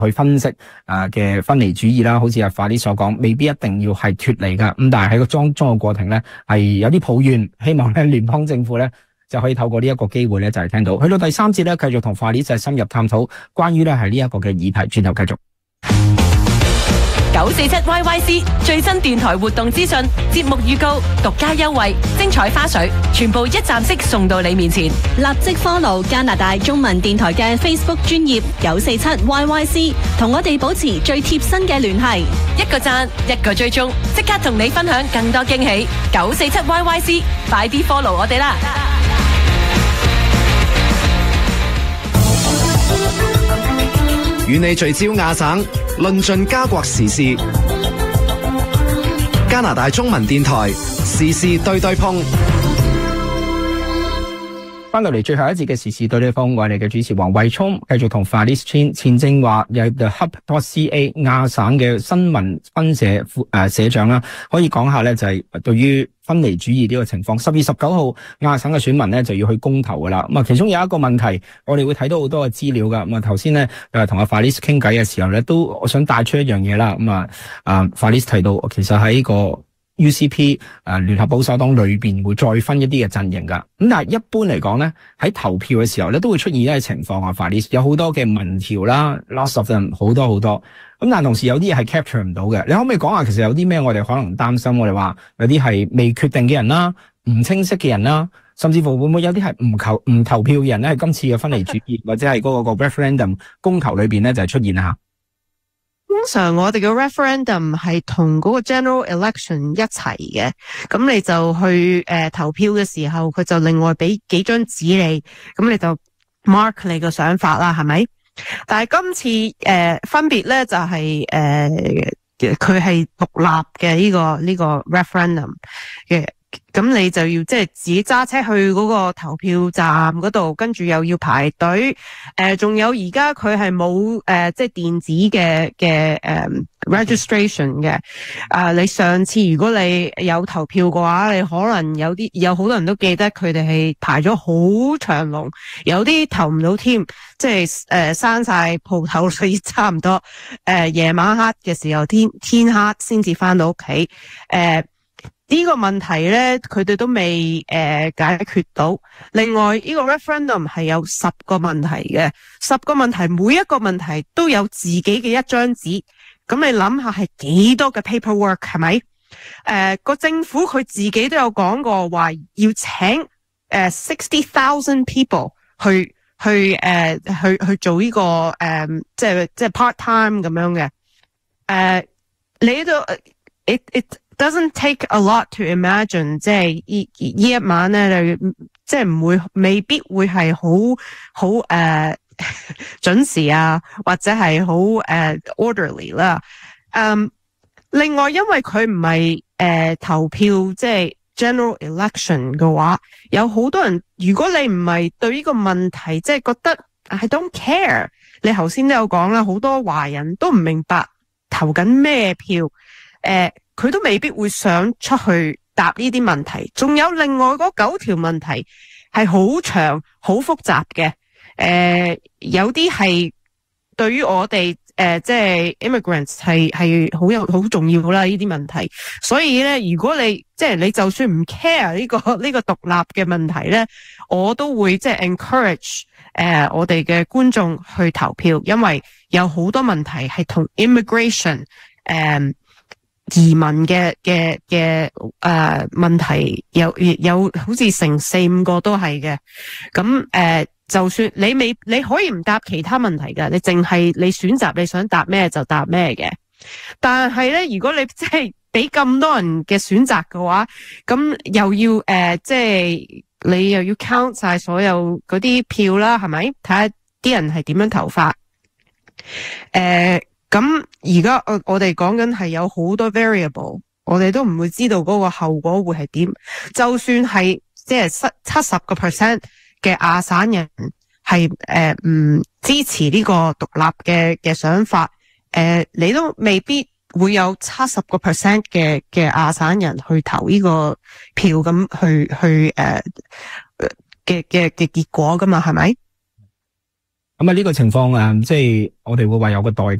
去分析嘅分離主義啦，好似阿法啲所講，未必一定要係脫離噶。咁但係喺個中嘅過程咧，係有啲抱怨，希望咧聯邦政府咧就可以透過呢一個機會咧，就係聽到。去到第3節咧，繼續同法啲就係深入探討關於咧係呢一個嘅議題，轉頭繼續。 947YYC 最新電台活動資訊、節目預告、獨家優惠、精彩花絮，全部一站式送到你面前。 立即 follow 加拿大中文電台嘅 Facebook 專頁947YYC， 同我哋保持最貼身嘅聯繫。 一個讚，一個追蹤，即刻同你分享更多驚喜。947YYC， 快啲 follow 我哋啦！ 與你聚焦亞省，論盡加國時事。加拿大中文電台時事對對碰。 翻到嚟最後一節嘅時事對對碰，我哋嘅主持黃慧聰繼續同 Faris Chin 前正話有 The Hub.ca 亞省嘅新聞分社社長啦，可以講下咧就係對於分離主義呢個情況。10月19號亞省嘅選民咧就要去公投噶啦。咁啊，其中有一個問題，我哋會睇到好多嘅資料噶。咁啊，頭先咧同阿 Faris 傾偈嘅時候咧，都我想帶出一樣嘢啦。咁啊Faris 提到，其實喺個UCP 聯合保守黨裏邊會再分一啲嘅陣營噶，咁但係一般嚟講咧，喺投票嘅時候咧都會出現一個情況啊，有好多嘅民調啦 ，lots of them 好多，咁但係同時有啲嘢係 capture 唔到嘅。你可唔可以講下其實有啲咩我哋可能擔心？我哋話有啲係未決定嘅人啦，唔清晰嘅人啦，甚至乎會唔會有啲係唔投票嘅人咧？喺今次嘅分離主義或者係嗰個 referendum 公投裏邊咧就係出現啦。 通常我哋嘅 referendum 係同嗰個 general election 一齊嘅，咁你就去投票嘅時候，佢就另外俾幾張紙你，咁你就 mark 你嘅想法啦，係咪？但係今次分別咧就係佢係獨立嘅呢個 referendum 嘅。咁你就要即係自己揸車去嗰個投票站嗰度，跟住又要排隊。仲有而家佢係冇即係電子嘅registration 嘅。你上次如果你有投票嘅話，你可能有好多人都記得佢哋係排咗好長龍，有啲投唔到添，即係閂晒鋪頭，所以差唔多夜晚黑嘅時候天黑先至翻到屋企。呢個問題咧，佢哋都未解決到。另外，呢個 referendum 係有10個問題嘅，10個問題每一個問題都有自己嘅一張紙。咁你諗下係幾多嘅 paperwork 係咪？個政府佢自己都有講過話要請60,000 people 去做呢個即係 part time 咁樣嘅。你都it doesn't take a lot to imagine， 即係呢一晚咧，即係未必會係好準時啊，或者係好orderly 啦。另外，因為佢唔係投票，即係 general election 嘅話，有好多人，如果你唔係對呢個問題，即係覺得 I don't care， 你頭先都有講啦，好多華人都唔明白投緊咩票，佢都未必會想出去答呢啲問題。仲有另外嗰9條問題係好長、好複雜嘅。有啲係對於我哋即係 immigrants 係好重要啦，呢啲問題。所以咧，如果你就算唔 care 呢個獨立嘅問題咧，我都會即係 encourage 我哋嘅觀眾去投票，因為有好多問題係同 immigration 移民嘅問題有好似成4-5個都係嘅。咁就算你可以唔答其他問題㗎，你淨係你選擇你想答咩就答咩嘅。但係咧，如果你即係俾咁多人嘅選擇嘅話，咁又要即係你又要 count 晒所有嗰啲票啦，係咪？睇下啲人係點樣投法。咁而家我哋講緊係有好多 variable， 我哋都唔會知道嗰個後果會係點。就算係即係70% 嘅亞省人係唔支持呢個獨立嘅想法，你都未必會有70% 嘅亞省人去投呢個票，咁去嘅結果噶嘛，係咪？ 咁啊呢個情況即係我哋會話有個代